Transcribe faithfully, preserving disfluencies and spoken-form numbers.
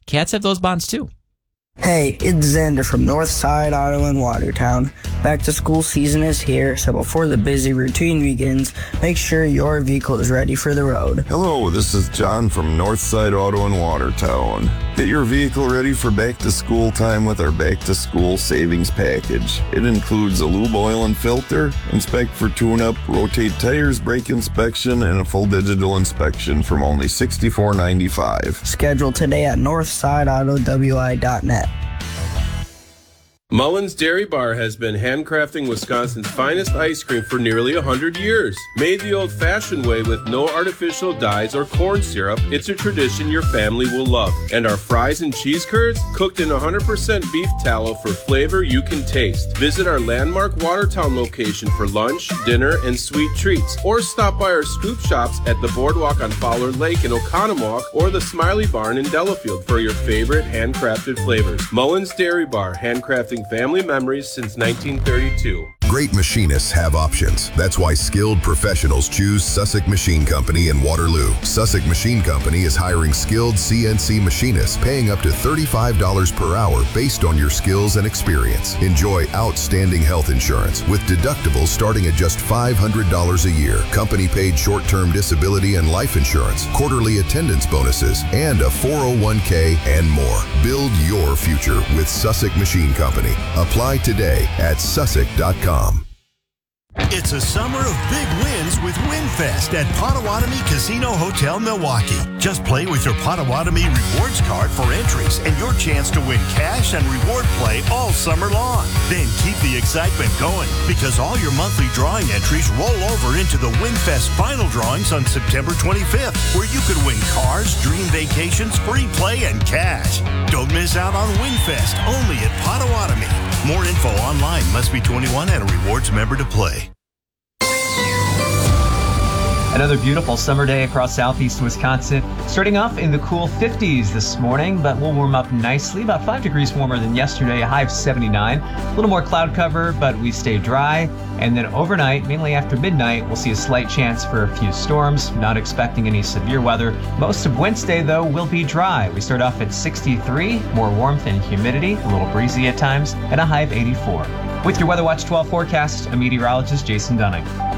cats have those bonds too. Hey, it's Xander from Northside Auto in Watertown. Back to school season is here, so before the busy routine begins, make sure your vehicle is ready for the road. Hello, this is John from Northside Auto in Watertown. Get your vehicle ready for back to school time with our back to school savings package. It includes a lube oil and filter, inspect for tune-up, rotate tires, brake inspection, and a full digital inspection from only sixty-four ninety-five. Schedule today at northside auto w i dot net. Mullins Dairy Bar has been handcrafting Wisconsin's finest ice cream for nearly one hundred years. Made the old-fashioned way with no artificial dyes or corn syrup, it's a tradition your family will love. And our fries and cheese curds, cooked in one hundred percent beef tallow for flavor you can taste. Visit our landmark Watertown location for lunch, dinner, and sweet treats. Or stop by our scoop shops at the Boardwalk on Fowler Lake in Oconomowoc or the Smiley Barn in Delafield for your favorite handcrafted flavors. Mullins Dairy Bar, handcrafting family memories since nineteen thirty-two. Great machinists have options. That's why skilled professionals choose Sussex Machine Company in Waterloo. Sussex Machine Company is hiring skilled C N C machinists, paying up to thirty-five dollars per hour based on your skills and experience. Enjoy outstanding health insurance with deductibles starting at just five hundred dollars a year, company-paid short-term disability and life insurance, quarterly attendance bonuses, and a four oh one k and more. Build your future with Sussex Machine Company. Apply today at sussex dot com. It's a summer of big wins with WinFest at Potawatomi Casino Hotel, Milwaukee. Just play with your Potawatomi Rewards card for entries and your chance to win cash and reward play all summer long. Then keep the excitement going because all your monthly drawing entries roll over into the WinFest final drawings on September twenty-fifth, where you could win cars, dream vacations, free play, and cash. Don't miss out on WinFest, only at Potawatomi. More info online. Must be twenty-one and a rewards member to play. Another beautiful summer day across southeast Wisconsin. Starting off in the cool fifties this morning, but we'll warm up nicely. About five degrees warmer than yesterday, a high of seventy-nine. A little more cloud cover, but we stay dry. And then overnight, mainly after midnight, we'll see a slight chance for a few storms. Not expecting any severe weather. Most of Wednesday, though, will be dry. We start off at sixty-three, more warmth and humidity, a little breezy at times, and a high of eighty-four. With your Weather Watch twelve forecast, I'm meteorologist Jason Dunning.